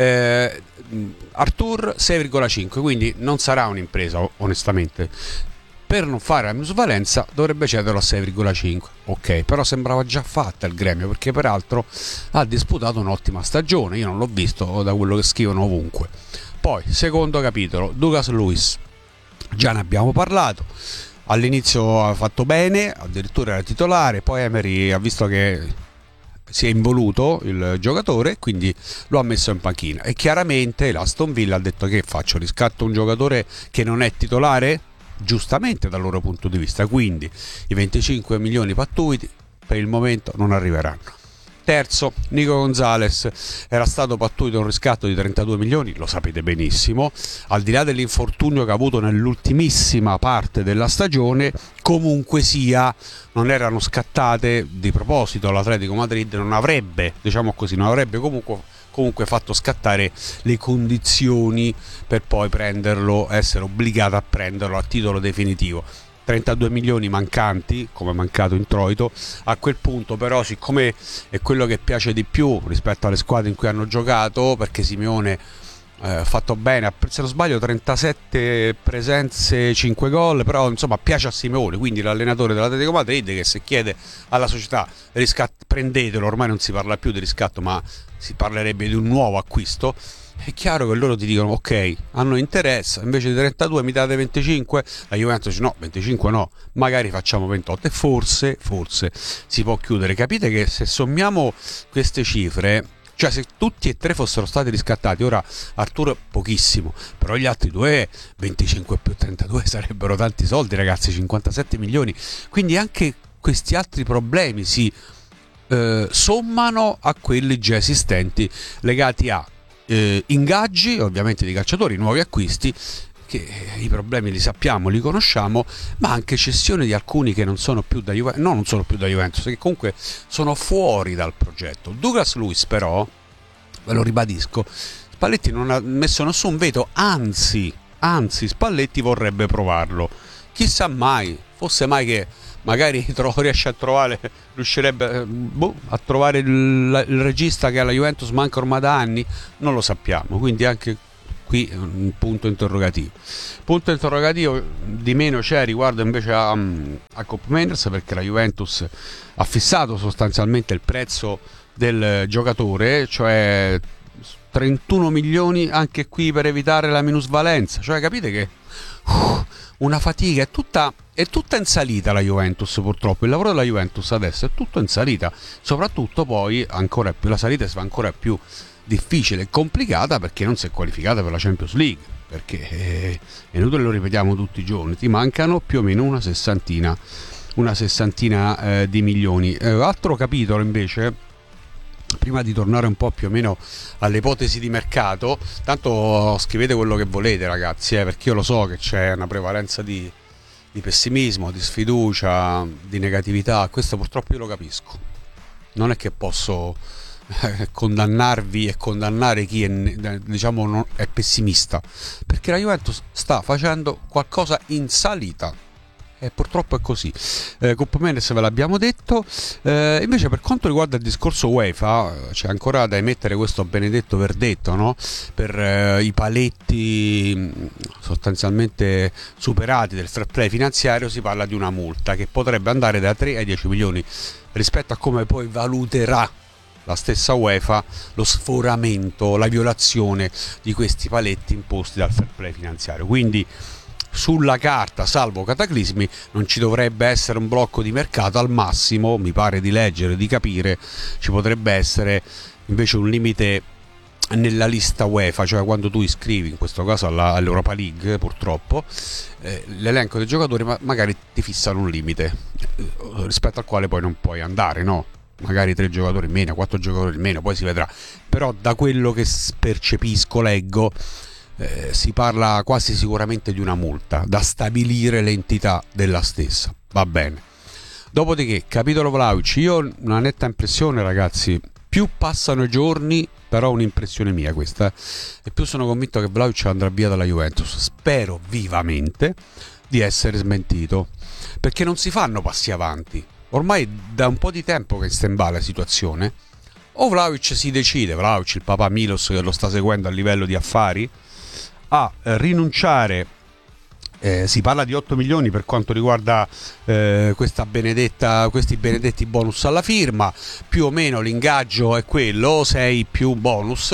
Artur 6,5, quindi non sarà un'impresa, onestamente. Per non fare la minusvalenza dovrebbe cederlo a 6,5. Ok, però sembrava già fatta il Gremio, perché peraltro ha disputato un'ottima stagione. Io non l'ho visto da quello che scrivono ovunque. Poi, secondo capitolo, Douglas Luiz, già ne abbiamo parlato. All'inizio ha fatto bene, addirittura era titolare, poi Emery ha visto che si è involuto il giocatore, quindi lo ha messo in panchina. E chiaramente l'Aston Villa ha detto: che faccio? Riscatto un giocatore che non è titolare? Giustamente dal loro punto di vista, quindi i 25 milioni pattuiti per il momento non arriveranno. Terzo, Nico Gonzalez, era stato pattuito un riscatto di 32 milioni, lo sapete benissimo, al di là dell'infortunio che ha avuto nell'ultimissima parte della stagione, comunque sia, non erano scattate di proposito. L'Atletico Madrid non avrebbe, diciamo così, comunque fatto scattare le condizioni per poi prenderlo, essere obbligato a prenderlo a titolo definitivo. 32 milioni mancanti, come mancato introito. A quel punto però, siccome è quello che piace di più rispetto alle squadre in cui hanno giocato, perché Simeone ha fatto bene, se non sbaglio 37 presenze, 5 gol, però insomma piace a Simeone, quindi l'allenatore dell'Atletico Madrid, che se chiede alla società: prendetelo, ormai non si parla più di riscatto ma si parlerebbe di un nuovo acquisto, è chiaro che loro ti dicono: ok, hanno interesse, invece di 32 mi date 25? La Juventus dice: no, 25 no, magari facciamo 28, e forse si può chiudere. Capite che se sommiamo queste cifre, cioè se tutti e 3 fossero stati riscattati, ora Arturo pochissimo, però gli altri 2, 25 più 32 sarebbero tanti soldi, ragazzi, 57 milioni, quindi anche questi altri problemi si sommano a quelli già esistenti legati a ingaggi ovviamente di calciatori, nuovi acquisti, che i problemi li sappiamo, li conosciamo, ma anche cessione di alcuni che non sono più da Juventus, non sono più da Juventus, che comunque sono fuori dal progetto. Douglas Luiz però, ve lo ribadisco, Spalletti non ha messo nessun veto, anzi Spalletti vorrebbe provarlo. Chissà mai, fosse mai che magari riuscirebbe a trovare il regista che alla Juventus manca ormai da anni, non lo sappiamo, quindi anche qui un punto interrogativo di meno c'è riguardo invece a Koopmeiners, perché la Juventus ha fissato sostanzialmente il prezzo del giocatore, cioè 31 milioni anche qui per evitare la minusvalenza, cioè capite che una fatica, è tutta in salita la Juventus, purtroppo il lavoro della Juventus adesso è tutto in salita, soprattutto poi ancora più la salita si fa ancora più difficile e complicata perché non si è qualificata per la Champions League, perché è inutile, lo ripetiamo tutti i giorni, ti mancano più o meno una sessantina di milioni. Altro capitolo invece, prima di tornare un po' più o meno alle ipotesi di mercato, tanto scrivete quello che volete ragazzi, perché io lo so che c'è una prevalenza di pessimismo, di sfiducia, di negatività, questo purtroppo io lo capisco, non è che posso condannarvi e condannare chi è pessimista, perché la Juventus sta facendo qualcosa in salita e purtroppo è così. Koopmeiners ve l'abbiamo detto. Invece per quanto riguarda il discorso UEFA c'è ancora da emettere questo benedetto verdetto, no? Per i paletti sostanzialmente superati del fair play finanziario si parla di una multa che potrebbe andare da 3 ai 10 milioni rispetto a come poi valuterà la stessa UEFA lo sforamento, la violazione di questi paletti imposti dal fair play finanziario. Quindi sulla carta, salvo cataclismi, non ci dovrebbe essere un blocco di mercato, al massimo, mi pare di leggere, di capire, ci potrebbe essere invece un limite nella lista UEFA, cioè quando tu iscrivi, in questo caso all'Europa League purtroppo, l'elenco dei giocatori magari ti fissano un limite rispetto al quale poi non puoi andare, no? Magari 3 giocatori in meno, 4 giocatori in meno, poi si vedrà. Però da quello che percepisco, leggo, si parla quasi sicuramente di una multa da stabilire l'entità della stessa. Va bene. Dopodiché, capitolo Vlahovic, io ho una netta impressione, ragazzi, più passano i giorni, però un'impressione mia questa, e più sono convinto che Vlahovic andrà via dalla Juventus. Spero vivamente di essere smentito, perché non si fanno passi avanti. Ormai da un po' di tempo che sta in ballo la situazione. O Vlahovic si decide, Vlahovic, il papà Milos che lo sta seguendo a livello di affari, a rinunciare, si parla di 8 milioni per quanto riguarda questi benedetti bonus alla firma, più o meno l'ingaggio è quello, 6 più bonus,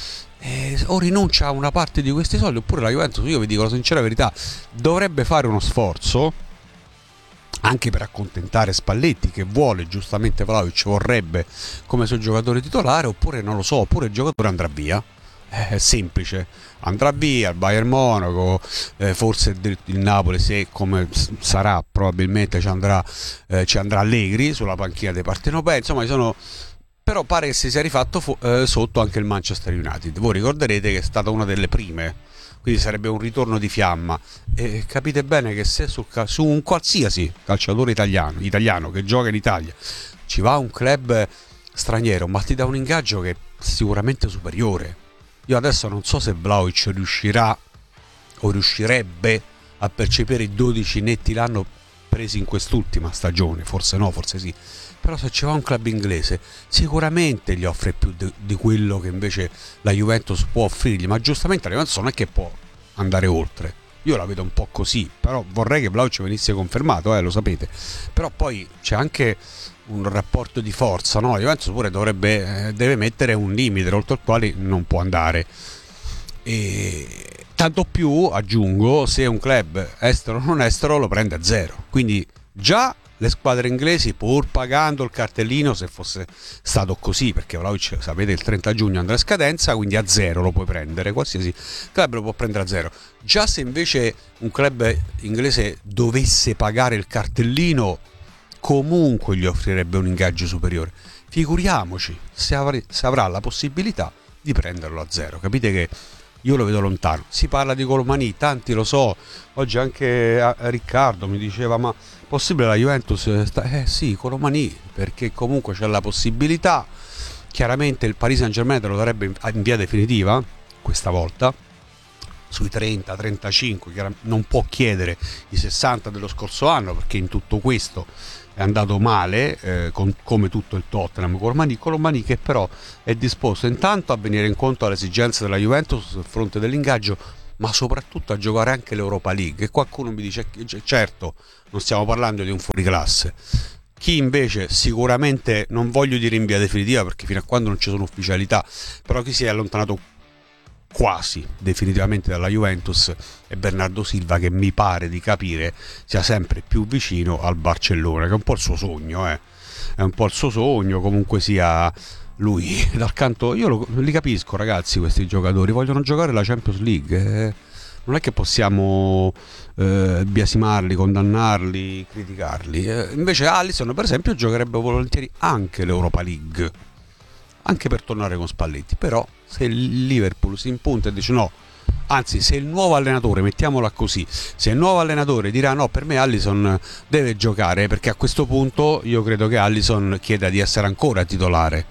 o rinuncia a una parte di questi soldi, oppure la Juventus, io vi dico la sincera verità, dovrebbe fare uno sforzo anche per accontentare Spalletti, che vuole giustamente Vlahovic, vorrebbe come suo giocatore titolare, oppure non lo so, oppure il giocatore andrà via. È semplice, andrà via al Bayern Monaco, forse il Napoli, se come sarà probabilmente ci andrà Allegri sulla panchina dei partenopei, insomma però pare che si sia rifatto sotto anche il Manchester United. Voi ricorderete che è stata una delle prime, quindi sarebbe un ritorno di fiamma, e capite bene che se su un qualsiasi calciatore italiano che gioca in Italia ci va un club straniero, ma ti dà un ingaggio che è sicuramente superiore. Io adesso non so se Vlahovic riuscirà o riuscirebbe a percepire i 12 netti l'anno presi in quest'ultima stagione, forse no, forse sì, però se ci va un club inglese sicuramente gli offre più di quello che invece la Juventus può offrirgli, ma giustamente la Juventus non è che può andare oltre. Io la vedo un po' così, però vorrei che Vlahovic venisse confermato, lo sapete, però poi c'è anche un rapporto di forza, no? La Juventus pure deve mettere un limite oltre il quale non può andare, e tanto più, aggiungo, se un club estero o non estero lo prende a zero, quindi già le squadre inglesi, pur pagando il cartellino, se fosse stato così, perché Vlahovic, sapete, il 30 giugno andrà a scadenza, quindi a zero lo puoi prendere, qualsiasi club lo può prendere a zero. Già se invece un club inglese dovesse pagare il cartellino, comunque gli offrirebbe un ingaggio superiore. figuriamoci se avrà la possibilità di prenderlo a zero. Capite che io lo vedo lontano. Si parla di Colomani, tanti lo so, oggi anche Riccardo mi diceva ma possibile la Juventus? Sì, Colomani, perché comunque c'è la possibilità. Chiaramente il Paris Saint-Germain te lo darebbe in via definitiva questa volta, sui 30-35, non può chiedere i 60 dello scorso anno, perché in tutto questo è andato male, come tutto il Tottenham. Colomani che però è disposto intanto a venire incontro alle esigenze della Juventus sul fronte dell'ingaggio, ma soprattutto a giocare anche l'Europa League. E qualcuno mi dice, certo, non stiamo parlando di un fuoriclasse. Chi invece sicuramente, non voglio dire in via definitiva perché fino a quando non ci sono ufficialità, però chi si è allontanato quasi definitivamente dalla Juventus è Bernardo Silva, che mi pare di capire sia sempre più vicino al Barcellona, che è un po' il suo sogno, è un po' il suo sogno. Comunque sia, lui dal canto, io li capisco ragazzi, questi giocatori vogliono giocare la Champions League, non è che possiamo biasimarli, condannarli, criticarli. Invece Alisson per esempio giocherebbe volentieri anche l'Europa League, anche per tornare con Spalletti. Però se il Liverpool si impunta e dice no, anzi se il nuovo allenatore, mettiamola così, se il nuovo allenatore dirà no, per me Alisson deve giocare, perché a questo punto io credo che Alisson chieda di essere ancora titolare,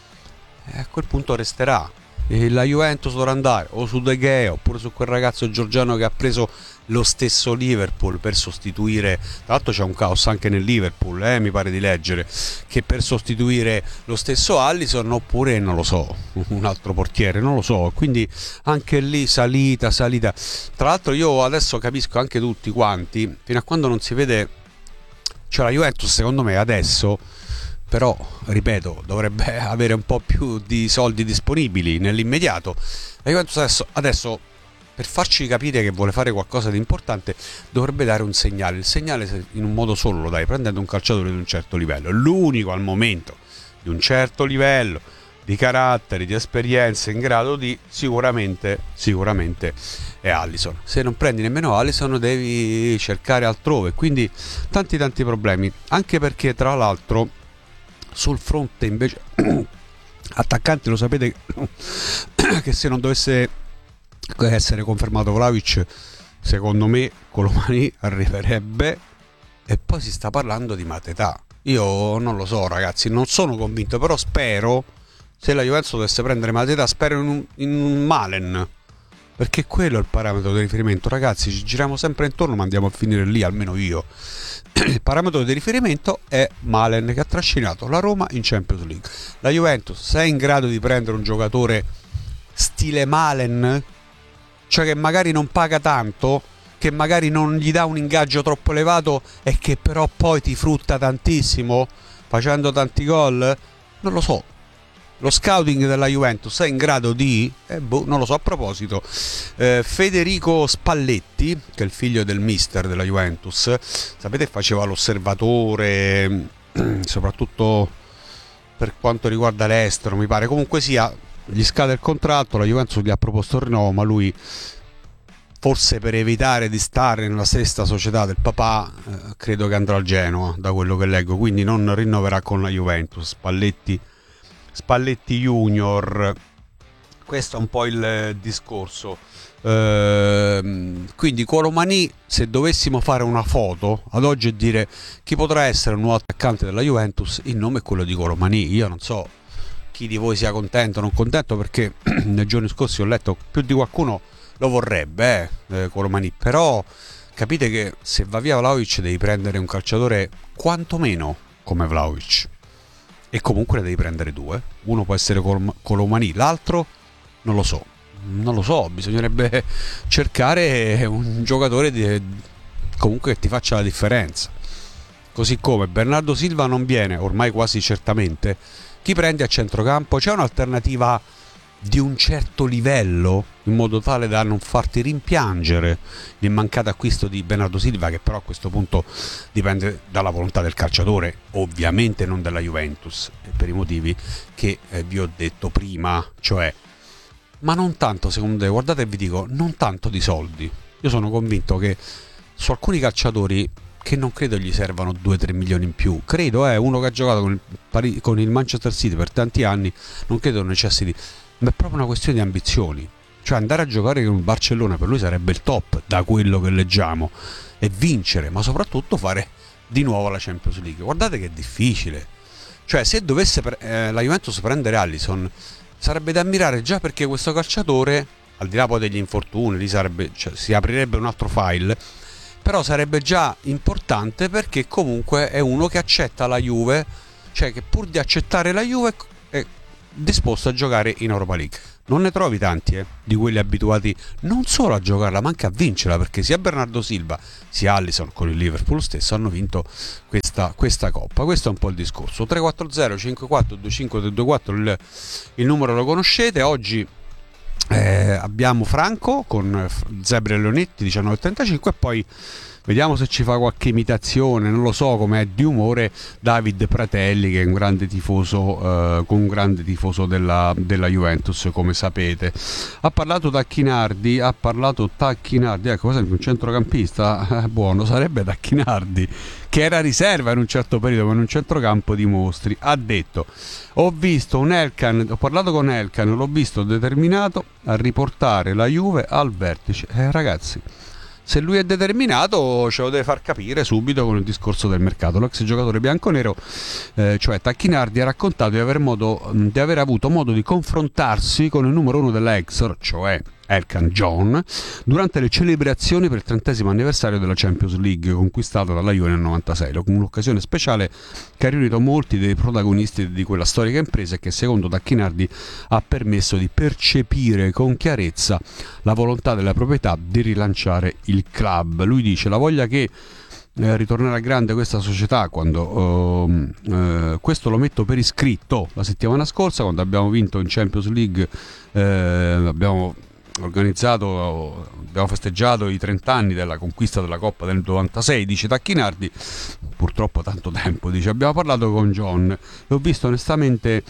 a quel punto resterà. E la Juventus dovrà andare o su De Gea oppure su quel ragazzo georgiano che ha preso lo stesso Liverpool per sostituire, tra l'altro c'è un caos anche nel Liverpool, mi pare di leggere, che per sostituire lo stesso Alisson, oppure non lo so, un altro portiere, non lo so. Quindi anche lì salita. Tra l'altro io adesso capisco anche tutti quanti, fino a quando non si vede, cioè la Juventus secondo me adesso, però ripeto, dovrebbe avere un po' più di soldi disponibili nell'immediato. La Juventus adesso per farci capire che vuole fare qualcosa di importante dovrebbe dare un segnale. Il segnale in un modo solo lo dai prendendo un calciatore di un certo livello, l'unico al momento di un certo livello di carattere, di esperienza in grado di sicuramente è Alisson. Se non prendi nemmeno Alisson devi cercare altrove, quindi tanti problemi, anche perché tra l'altro sul fronte invece attaccante lo sapete che se non dovesse essere confermato Vlahovic, secondo me Colomani arriverebbe. E poi si sta parlando di Mateta. Io non lo so ragazzi, non sono convinto, però spero, se la Juventus dovesse prendere Mateta, spero in un Malen, perché quello è il parametro di riferimento. Ragazzi, ci giriamo sempre intorno ma andiamo a finire lì, almeno io. Il parametro di riferimento è Malen, che ha trascinato la Roma in Champions League. La Juventus, se è in grado di prendere un giocatore stile Malen, cioè che magari non paga tanto, che magari non gli dà un ingaggio troppo elevato e che però poi ti frutta tantissimo facendo tanti gol, non lo so. Lo scouting della Juventus è in grado di... non lo so. A proposito, Federico Spalletti, che è il figlio del mister della Juventus, sapete, faceva l'osservatore soprattutto per quanto riguarda l'estero, mi pare. Comunque sia, gli scade il contratto, la Juventus gli ha proposto il rinnovo, ma lui, forse per evitare di stare nella stessa società del papà, credo che andrà al Genoa, da quello che leggo, quindi non rinnoverà con la Juventus. Spalletti Junior, questo è un po' il discorso. Quindi Colomani, se dovessimo fare una foto ad oggi e dire chi potrà essere il nuovo attaccante della Juventus, il nome è quello di Colomani. Io non so chi di voi sia contento o non contento, perché nei giorni scorsi ho letto più di qualcuno lo vorrebbe, Colomani, però capite che se va via Vlahovic devi prendere un calciatore quantomeno come Vlahovic, e comunque ne devi prendere due. Uno può essere Colomani, l'altro non lo so, bisognerebbe cercare un giocatore comunque che ti faccia la differenza. Così come Bernardo Silva non viene ormai quasi certamente, chi prendi a centrocampo? C'è un'alternativa di un certo livello, in modo tale da non farti rimpiangere il mancato acquisto di Bernardo Silva, che però a questo punto dipende dalla volontà del calciatore, ovviamente non della Juventus, per i motivi che vi ho detto prima, cioè, ma non tanto, secondo me, guardate, vi dico, non tanto di soldi. Io sono convinto che su alcuni calciatori che non credo gli servano 2-3 milioni in più. Credo uno che ha giocato con il Manchester City per tanti anni, non credo necessiti, ma è proprio una questione di ambizioni. Cioè andare a giocare con il Barcellona per lui sarebbe il top, da quello che leggiamo, e vincere, ma soprattutto fare di nuovo la Champions League. Guardate che è difficile. Cioè se dovesse la Juventus prendere Alisson, sarebbe da ammirare, già perché questo calciatore, al di là poi degli infortuni, lì si aprirebbe un altro file, però sarebbe già importante perché comunque è uno che accetta la Juve, cioè che pur di accettare la Juve è disposto a giocare in Europa League. Non ne trovi tanti di quelli abituati non solo a giocarla ma anche a vincerla, perché sia Bernardo Silva sia Alisson con il Liverpool stesso hanno vinto questa coppa. Questo è un po' il discorso. 340 54 25 324 il numero lo conoscete. Oggi abbiamo Franco con Zebra e Leonetti 19:35 e poi vediamo se ci fa qualche imitazione, non lo so com'è di umore, David Pratelli, che è un grande tifoso, della Juventus, come sapete. Ha parlato Tacchinardi, ecco, un centrocampista buono sarebbe Tacchinardi, che era riserva in un certo periodo, ma in un centrocampo di mostri. Ha detto: ho parlato con Elkan, l'ho visto determinato a riportare la Juve al vertice. Ragazzi, se lui è determinato ce lo deve far capire subito con il discorso del mercato. L'ex giocatore bianconero, cioè Tacchinardi, ha raccontato di aver avuto modo di confrontarsi con il numero 1 della Exor, cioè Elkan John, durante le celebrazioni per il 30° anniversario della Champions League conquistata dalla Juve nel 96, con un'occasione speciale che ha riunito molti dei protagonisti di quella storica impresa e che secondo Tacchinardi ha permesso di percepire con chiarezza la volontà della proprietà di rilanciare il club. Lui dice: la voglia che ritornerà grande questa società quando questo lo metto per iscritto. La settimana scorsa, quando abbiamo vinto in Champions League, abbiamo festeggiato i 30 anni della conquista della Coppa del 96, dice Tacchinardi. Purtroppo tanto tempo, dice. Abbiamo parlato con John e ho visto onestamente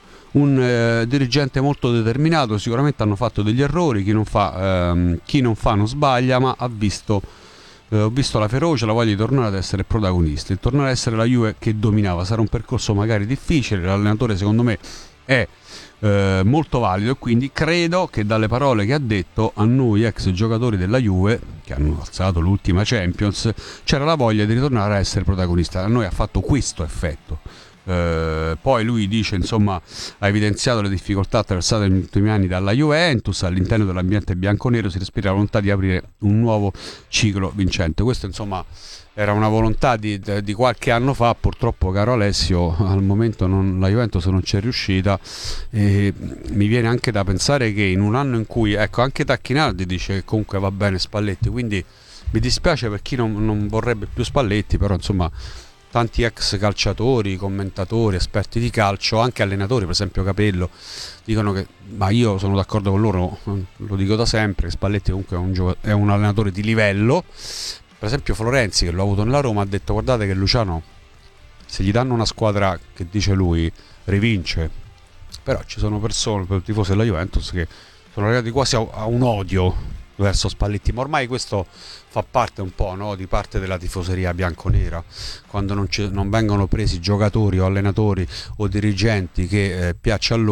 un dirigente molto determinato. Sicuramente hanno fatto degli errori, chi non fa non sbaglia, ma ho visto la ferocia, la voglia di tornare ad essere protagonisti, tornare ad essere la Juve che dominava. Sarà un percorso magari difficile, l'allenatore secondo me è molto valido, e quindi credo che dalle parole che ha detto a noi ex giocatori della Juve che hanno alzato l'ultima Champions c'era la voglia di ritornare a essere protagonista. A noi ha fatto questo effetto. Poi lui dice, insomma, ha evidenziato le difficoltà attraversate negli ultimi anni dalla Juventus. All'interno dell'ambiente bianconero si respira la volontà di aprire un nuovo ciclo vincente. Questo, insomma, era una volontà di qualche anno fa. Purtroppo, caro Alessio, al momento la Juventus non c'è riuscita, e mi viene anche da pensare che in un anno in cui, ecco, anche Tacchinardi dice che comunque va bene Spalletti, quindi mi dispiace per chi non vorrebbe più Spalletti, però insomma tanti ex calciatori, commentatori, esperti di calcio, anche allenatori, per esempio Capello, dicono che, ma io sono d'accordo con loro, lo dico da sempre, che Spalletti comunque è un allenatore di livello. Per esempio Florenzi, che l'ho avuto nella Roma, ha detto: guardate che Luciano, se gli danno una squadra che dice lui rivince, però ci sono persone, tifosi della Juventus, che sono arrivati quasi a un odio verso Spalletti, ma ormai questo fa parte un po', no, di parte della tifoseria bianconera, quando non vengono presi giocatori o allenatori o dirigenti che piacciono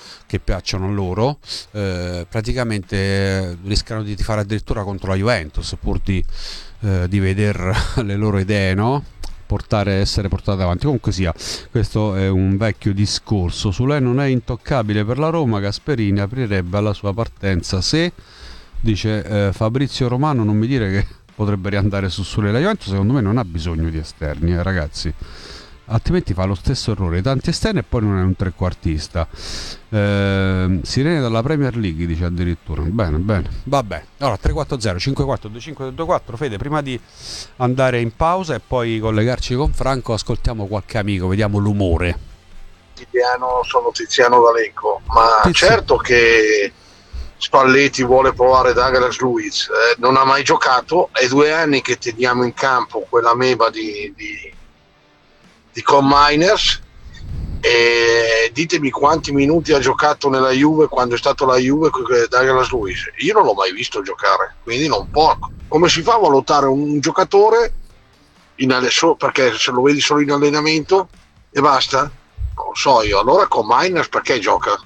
a loro, praticamente rischiano di tifare addirittura contro la Juventus pur di vedere le loro idee, no? essere portate avanti. Comunque sia, questo è un vecchio discorso. Su lei non è intoccabile per la Roma. Gasperini aprirebbe alla sua partenza se, dice Fabrizio Romano, non mi dire che potrebbe riandare su lei. La Juventus secondo me non ha bisogno di esterni, ragazzi, altrimenti fa lo stesso errore, tanti esterni e poi non è un trequartista. Sirene dalla Premier League, dice addirittura. Bene, vabbè. Allora 340 54 2524. Fede, prima di andare in pausa e poi collegarci con Franco, ascoltiamo qualche amico, vediamo l'umore. Sono Tiziano D'Alecco, ma certo che Spalletti vuole provare Douglas Luiz, non ha mai giocato, è 2 anni che teniamo in campo quella meba di Con Miners, e ditemi quanti minuti ha giocato nella Juve quando è stato la Juve Douglas Luiz. Io non l'ho mai visto giocare, quindi non può. Come si fa a valutare un giocatore perché se lo vedi solo in allenamento e basta? Non lo so io. Allora con Miners perché gioca?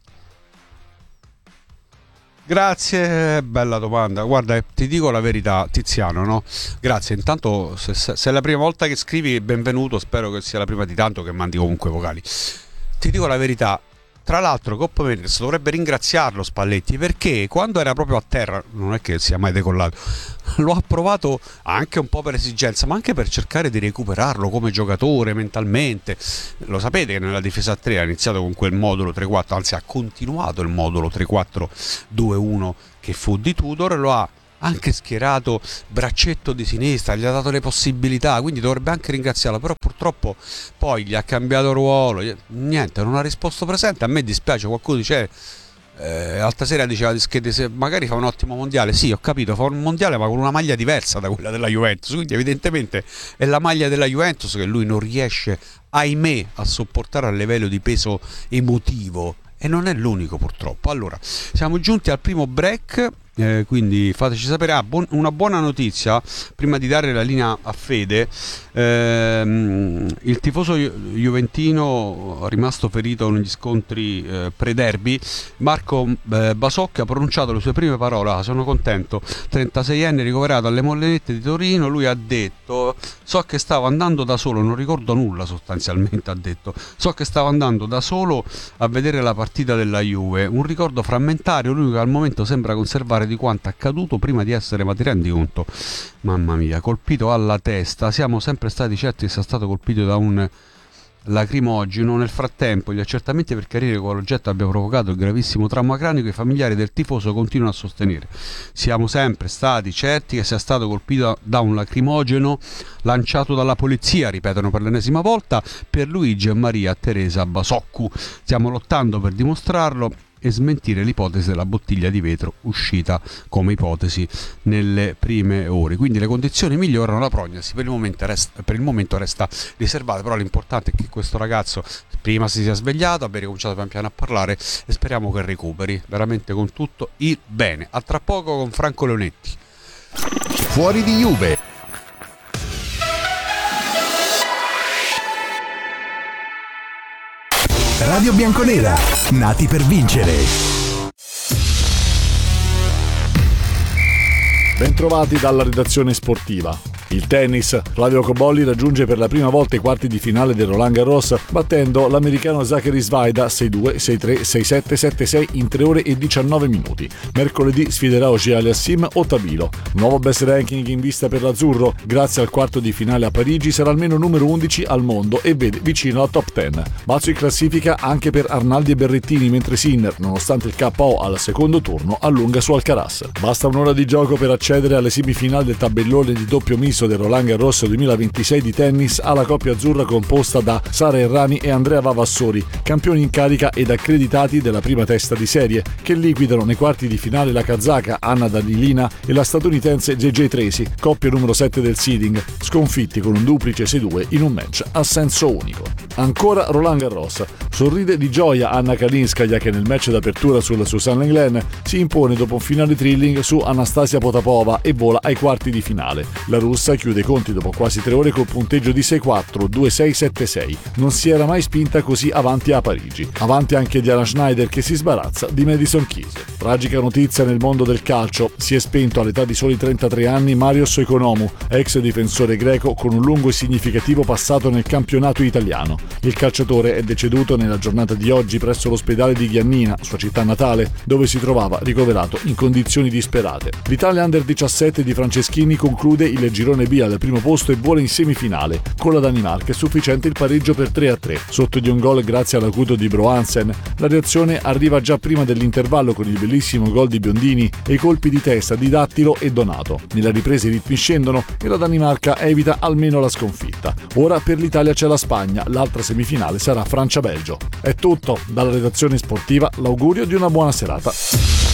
Grazie, bella domanda. Guarda, ti dico la verità, Tiziano, no? Grazie, intanto se è la prima volta che scrivi, benvenuto, spero che sia la prima di tanto che mandi comunque vocali. Ti dico la verità, tra l'altro Coppa Mendes dovrebbe ringraziarlo Spalletti, perché quando era proprio a terra, non è che sia mai decollato, lo ha provato anche un po' per esigenza, ma anche per cercare di recuperarlo come giocatore mentalmente. Lo sapete che nella difesa a 3 ha iniziato con quel modulo 3-4, anzi ha continuato il modulo 3-4-2-1 che fu di Tudor, lo ha anche schierato braccetto di sinistra, gli ha dato le possibilità, quindi dovrebbe anche ringraziarlo, però purtroppo poi gli ha cambiato ruolo, niente, non ha risposto presente. A me dispiace, qualcuno dice l'altra sera diceva che magari fa un ottimo mondiale. Sì, ho capito, fa un mondiale ma con una maglia diversa da quella della Juventus, quindi evidentemente è la maglia della Juventus che lui non riesce, ahimè, a sopportare a livello di peso emotivo, e non è l'unico purtroppo. Allora, siamo giunti al primo break, quindi fateci sapere. Una buona notizia prima di dare la linea a Fede. Il tifoso juventino rimasto ferito negli scontri pre-derby, Marco Basocchi, ha pronunciato le sue prime parole. Sono contento, 36enne ricoverato alle Molinette di Torino. Lui ha detto: so che stavo andando da solo, non ricordo nulla sostanzialmente, ha detto, so che stavo andando da solo a vedere la partita della Juve, un ricordo frammentario, l'unico che al momento sembra conservare di quanto accaduto prima di essere, ma ti rendi conto? Mamma mia, colpito alla testa, siamo sempre stati certi che sia stato colpito da un lacrimogeno. Nel frattempo gli accertamenti per chiarire quale oggetto abbia provocato il gravissimo trauma cranico i familiari del tifoso continuano a sostenere: siamo sempre stati certi che sia stato colpito da un lacrimogeno lanciato dalla polizia, ripetono per l'ennesima volta, per Luigi e Maria Teresa Basoccu. Stiamo lottando per dimostrarlo e smentire l'ipotesi della bottiglia di vetro uscita come ipotesi nelle prime ore. Quindi le condizioni migliorano, la prognosi per il momento resta riservata, però l'importante è che questo ragazzo prima si sia svegliato, abbia ricominciato pian piano a parlare e speriamo che recuperi veramente con tutto il bene. A tra poco con Franco Leonetti. Fuori di Juve. Radio Bianconera, nati per vincere. Bentrovati dalla redazione sportiva. Il tennis, Flavio Cobolli raggiunge per la prima volta i quarti di finale del Roland Garros battendo l'americano Zachary Svaida 6-2, 6-3, 6-7, 7-6 in 3 ore e 19 minuti. Mercoledì sfiderà Auger-Aliassime o Tabilo. Nuovo best ranking in vista per l'azzurro, grazie al quarto di finale a Parigi sarà almeno numero 11 al mondo e vede vicino alla top 10. Balzo in classifica anche per Arnaldi e Berrettini, mentre Sinner, nonostante il KO al secondo turno, allunga su Alcaraz. Basta un'ora di gioco per accedere alle semifinali del tabellone di doppio misto del Roland Garros 2026 di tennis alla coppia azzurra composta da Sara Errani e Andrea Vavassori, campioni in carica ed accreditati della prima testa di serie, che liquidano nei quarti di finale la kazaka Anna Danilina e la statunitense JJ Tracy, coppia numero 7 del seeding, sconfitti con un duplice 6-2 in un match a senso unico. Ancora Roland Garros. Sorride di gioia Anna Kalinskaya, che nel match d'apertura sul Susan Lenglen si impone dopo un finale thrilling su Anastasia Potapova e vola ai quarti di finale. La russa chiude i conti dopo quasi 3 ore col punteggio di 6-4, 2-6, 7-6. Non si era mai spinta così avanti a Parigi. Avanti anche Diana Schneider, che si sbarazza di Madison Keys. Tragica notizia nel mondo del calcio. Si è spento all'età di soli 33 anni Marios Economou, ex difensore greco con un lungo e significativo passato nel campionato italiano. Il calciatore è deceduto nella giornata di oggi presso l'ospedale di Giannina, sua città natale, dove si trovava ricoverato in condizioni disperate. L'Italia Under 17 di Franceschini conclude il girone B al primo posto e vola in semifinale. Con la Danimarca è sufficiente il pareggio per 3-3. Sotto di un gol grazie all'acuto di Bro Hansen, la reazione arriva già prima dell'intervallo con il bellissimo gol di Biondini e i colpi di testa di Dattilo e Donato. Nella ripresa i ritmi scendono e la Danimarca evita almeno la sconfitta. Ora per l'Italia c'è la Spagna, l'altra semifinale sarà Francia-Belgio. È tutto, dalla redazione sportiva l'augurio di una buona serata.